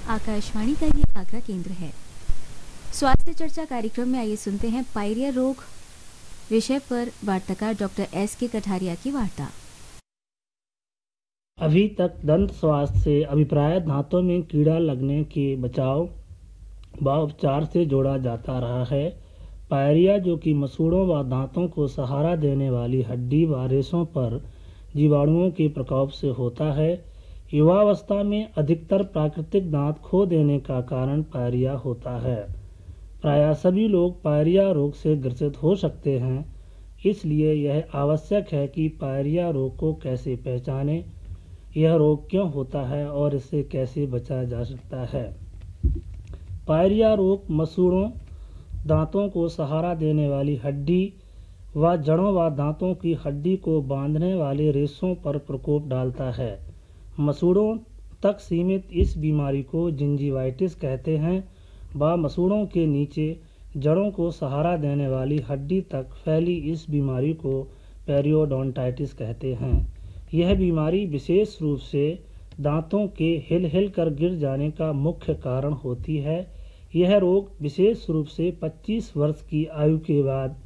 आकाशवाणी का ये आगरा केंद्र है। स्वास्थ्य चर्चा कार्यक्रम में आइए सुनते हैं पायरिया रोग विषय पर वार्ताकार डॉक्टर S.K. कठारिया की वार्ता। अभी तक दंत स्वास्थ्य से अभिप्राय दांतों में कीड़ा लगने के बचाव व उपचार से जोड़ा जाता रहा है। पायरिया, जो कि मसूड़ों व दांतों को सहारा देने वाली हड्डी व रेशों पर जीवाणुओं के प्रकोप से होता है। युवावस्था में अधिकतर प्राकृतिक दांत खो देने का कारण पायरिया होता है। प्रायः सभी लोग पायरिया रोग से ग्रसित हो सकते हैं, इसलिए यह आवश्यक है कि पायरिया रोग को कैसे पहचानें, यह रोग क्यों होता है और इससे कैसे बचा जा सकता है। पायरिया रोग मसूड़ों, दांतों को सहारा देने वाली हड्डी व जड़ों व दांतों की हड्डी को बांधने वाले रेशों पर प्रकोप डालता है। मसूड़ों तक सीमित इस बीमारी को जिंजीवाइटिस कहते हैं व मसूड़ों के नीचे जड़ों को सहारा देने वाली हड्डी तक फैली इस बीमारी को पेरियोडोंटाइटिस कहते हैं। यह बीमारी विशेष रूप से दांतों के हिल कर गिर जाने का मुख्य कारण होती है। यह रोग विशेष रूप से 25 वर्ष की आयु के बाद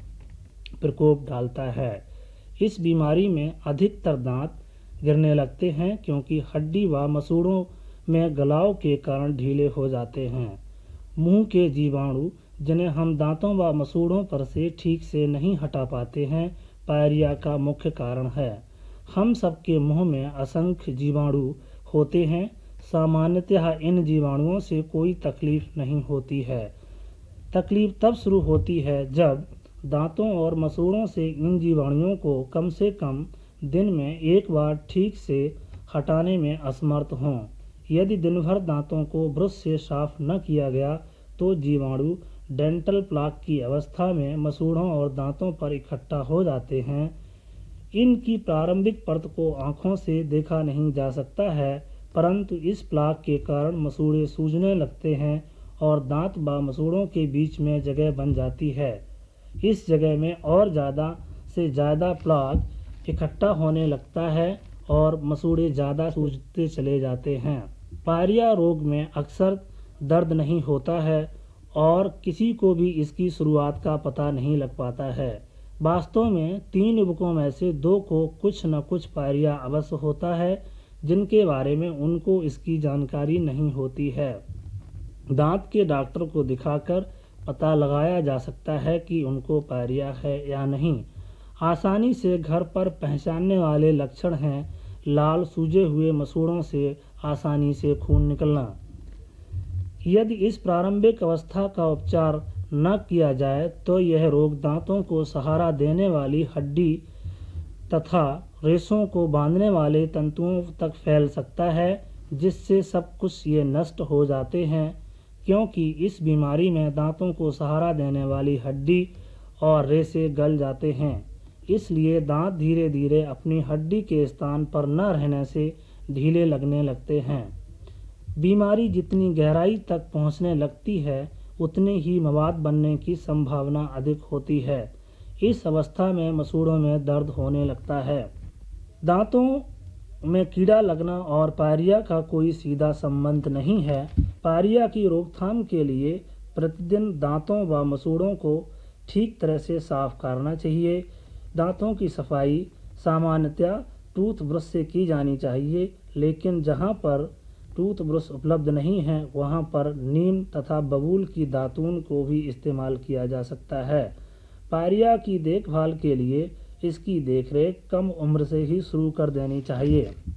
प्रकोप डालता है। इस बीमारी में अधिकतर दांत गिरने लगते हैं क्योंकि हड्डी व मसूड़ों में गलाव के कारण ढीले हो जाते हैं। मुंह के जीवाणु, जिन्हें हम दांतों व मसूड़ों पर से ठीक से नहीं हटा पाते हैं, पायरिया का मुख्य कारण है। हम सबके मुंह में असंख्य जीवाणु होते हैं। सामान्यतः इन जीवाणुओं से कोई तकलीफ नहीं होती है। तकलीफ तब शुरू होती है जब दांतों और मसूड़ों से इन जीवाणुओं को कम से कम दिन में एक बार ठीक से हटाने में असमर्थ हों। यदि दिन भर दांतों को ब्रश से साफ न किया गया तो जीवाणु डेंटल प्लाक की अवस्था में मसूड़ों और दांतों पर इकट्ठा हो जाते हैं। इनकी प्रारंभिक परत को आंखों से देखा नहीं जा सकता है, परंतु इस प्लाक के कारण मसूड़े सूजने लगते हैं और दांत व मसूड़ों के बीच में जगह बन जाती है। इस जगह में और ज़्यादा से ज़्यादा प्लाक इकट्ठा होने लगता है और मसूड़े ज़्यादा सूजते चले जाते हैं। पायरिया रोग में अक्सर दर्द नहीं होता है और किसी को भी इसकी शुरुआत का पता नहीं लग पाता है। वास्तव में 3 युवकों में से 2 को कुछ न कुछ पायरिया अवश्य होता है, जिनके बारे में उनको इसकी जानकारी नहीं होती है। दांत के डॉक्टर को दिखाकर पता लगाया जा सकता है कि उनको पायरिया है या नहीं। आसानी से घर पर पहचानने वाले लक्षण हैं लाल सूजे हुए मसूड़ों से आसानी से खून निकलना। यदि इस प्रारंभिक अवस्था का उपचार न किया जाए तो यह रोग दांतों को सहारा देने वाली हड्डी तथा रेशों को बांधने वाले तंतुओं तक फैल सकता है, जिससे सब कुछ ये नष्ट हो जाते हैं। क्योंकि इस बीमारी में दांतों को सहारा देने वाली हड्डी और रेशे गल जाते हैं, इसलिए दांत धीरे धीरे अपनी हड्डी के स्थान पर न रहने से ढीले लगने लगते हैं। बीमारी जितनी गहराई तक पहुंचने लगती है, उतने ही मवाद बनने की संभावना अधिक होती है। इस अवस्था में मसूड़ों में दर्द होने लगता है। दांतों में कीड़ा लगना और पायरिया का कोई सीधा संबंध नहीं है। पायरिया की रोकथाम के लिए प्रतिदिन दांतों व मसूड़ों को ठीक तरह से साफ करना चाहिए। दांतों की सफाई सामान्यतः टूथब्रश से की जानी चाहिए, लेकिन जहां पर टूथब्रश उपलब्ध नहीं है वहां पर नीम तथा बबूल की दातून को भी इस्तेमाल किया जा सकता है। पायरिया की देखभाल के लिए इसकी देखरेख कम उम्र से ही शुरू कर देनी चाहिए।